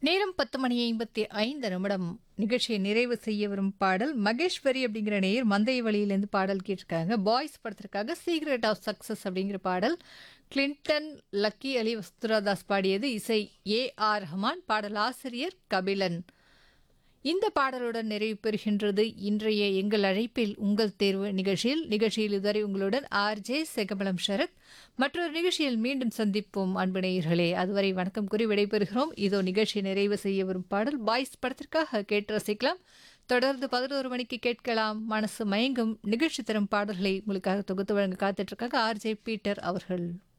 நேரம் 10:55 நிகழ்ச்சியை நிறைவு செய்ய வரும் பாடல் மகேஸ்வரி அப்படிங்கிற நேயர் மந்தை வழியிலேருந்து பாடல் கேட்டிருக்காங்க. பாய்ஸ் படத்திற்காக சீக்ரெட் ஆஃப் சக்சஸ் அப்படிங்கிற பாடல் கிளின்டன் லக்கி அலி வஸ்துராதாஸ் பாடியது. இசை ஏ.ஆர். ரஹ்மான். பாடல் ஆசிரியர் கபிலன். இந்த பாடலுடன் நிறைவு பெறுகின்றது இன்றைய எங்கள் அழைப்பில் உங்கள் தேர்வு நிகழ்ச்சியில் இதுவரை உங்களுடன் ஆர்ஜே செகமலம் ஷரத். மற்றொரு நிகழ்ச்சியில் மீண்டும் சந்திப்போம் அன்பு நேயர்களே. அதுவரை வணக்கம் கூறி விடைபெறுகிறோம். இதோ நிகழ்ச்சியை நிறைவு செய்ய வரும் பாடல் பாய்ஸ் படத்திற்காக கேட்டு ரசிக்கலாம். தொடர்ந்து 11 மணிக்கு கேட்கலாம் மனசு மயங்கும் நிகழ்ச்சி தரும் பாடல்களை உங்களுக்காக தொகுத்து வழங்க காத்துட்டு இருக்காங்க ஆர்ஜே பீட்டர் அவர்கள்.